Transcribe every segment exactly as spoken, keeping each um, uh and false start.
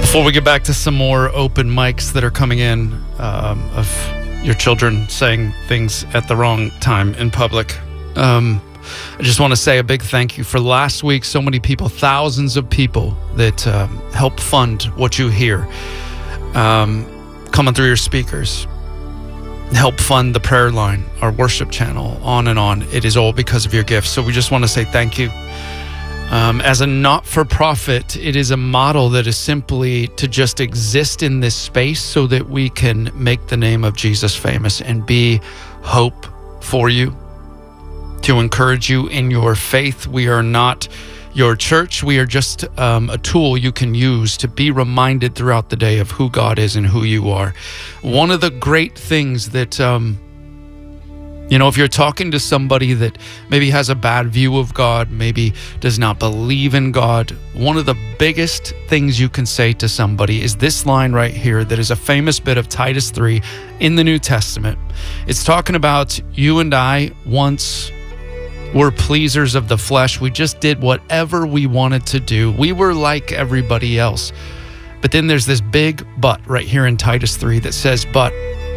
Before we get back to some more open mics that are coming in um, of your children saying things at the wrong time in public, um, I just want to say a big thank you for last week. So many people, thousands of people that um, help fund what you hear um, coming through your speakers, help fund the prayer line, our worship channel, on and on. It is all because of your gifts. So we just want to say thank you. Um, as a not-for-profit, it is a model that is simply to just exist in this space so that we can make the name of Jesus famous and be hope for you, to encourage you in your faith. We are not your church. We are just um, a tool you can use to be reminded throughout the day of who God is and who you are. One of the great things that... Um, You know, if you're talking to somebody that maybe has a bad view of God, maybe does not believe in God, one of the biggest things you can say to somebody is this line right here that is a famous bit of Titus three in the New Testament. It's talking about you and I once were pleasers of the flesh. We just did whatever we wanted to do. We were like everybody else. But then there's this big but right here in Titus three that says, but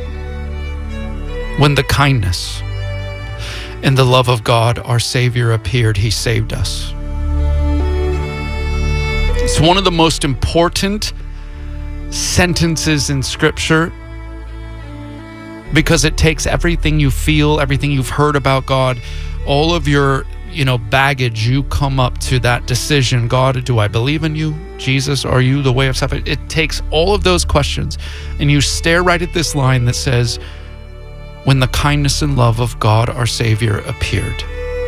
when the kindness and the love of God, our Savior, appeared, he saved us. It's one of the most important sentences in Scripture because it takes everything you feel, everything you've heard about God, all of your, you know, baggage, you come up to that decision. God, do I believe in you? Jesus, are you the way of salvation? It takes all of those questions and you stare right at this line that says, when the kindness and love of God, our Savior, appeared.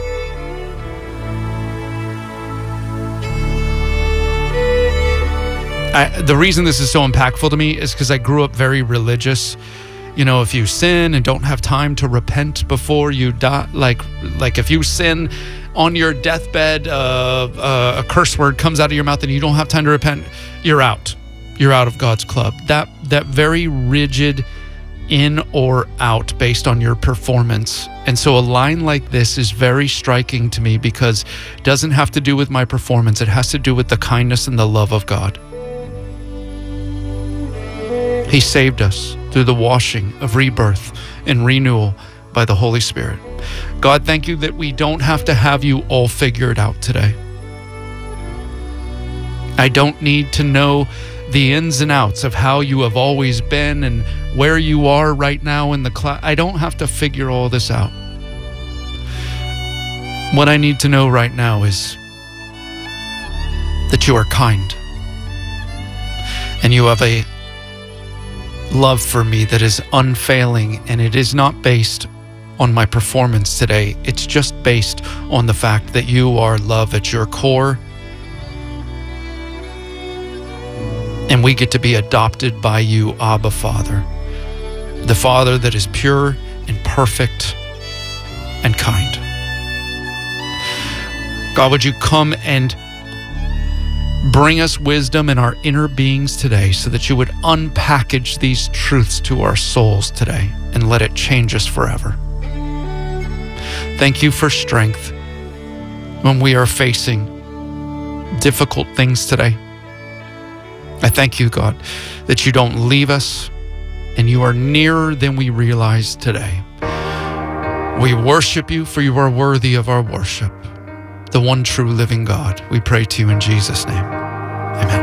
I, the reason this is so impactful to me is because I grew up very religious. You know, if you sin and don't have time to repent before you die, like, like if you sin on your deathbed, uh, uh, a curse word comes out of your mouth and you don't have time to repent, you're out. You're out of God's club. That, that very rigid in or out based on your performance. And so a line like this is very striking to me because it doesn't have to do with my performance. It has to do with the kindness and the love of God. He saved us through the washing of rebirth and renewal by the Holy Spirit. God, thank you that we don't have to have you all figured out today. I don't need to know the ins and outs of how you have always been and where you are right now in the class. I don't have to figure all this out. What I need to know right now is that you are kind and you have a love for me that is unfailing, and it is not based on my performance today. It's just based on the fact that you are love at your core. And we get to be adopted by you, Abba Father, the Father that is pure and perfect and kind. God, would you come and bring us wisdom in our inner beings today so that you would unpackage these truths to our souls today and let it change us forever. Thank you for strength when we are facing difficult things today. I thank you, God, that you don't leave us and you are nearer than we realize today. We worship you, for you are worthy of our worship, the one true living God. We pray to you in Jesus' name.